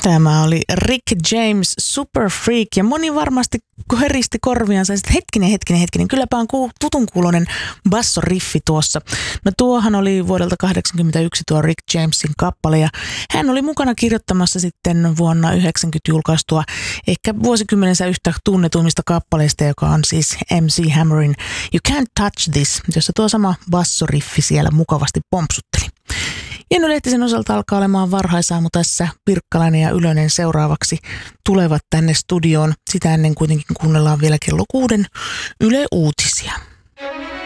Tämä oli Rick James, Super Freak, ja moni varmasti heristi korviansa ja sitten hetkinen, kylläpä on tutun kuuloinen bassoriffi tuossa. No tuohan oli vuodelta 1981 tuo Rick Jamesin kappale, ja hän oli mukana kirjoittamassa sitten vuonna 1990 julkaistua ehkä vuosikymmenensä yhtä tunnetuimmista kappaleista, joka on siis MC Hammerin You Can't Touch This, jossa tuo sama bassoriffi siellä mukavasti pompsutteli. Jenny Lehtisen osalta alkaa olemaan varhaisaamu tässä. Pirkkalainen ja Ylönen seuraavaksi tulevat tänne studioon. Sitä ennen kuitenkin kuunnellaan vielä kello 6 Yle Uutisia.